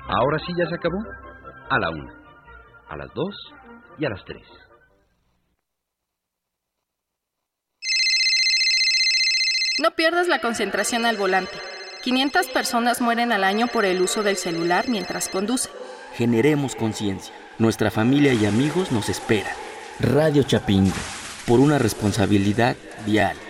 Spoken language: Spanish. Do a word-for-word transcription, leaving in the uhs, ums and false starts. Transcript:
Ahora sí ya se acabó. A la una, a las dos y a las tres. No pierdas la concentración al volante. quinientas personas mueren al año por el uso del celular mientras conducen. Generemos conciencia. Nuestra familia y amigos nos esperan. Radio Chapingo, por una responsabilidad vial.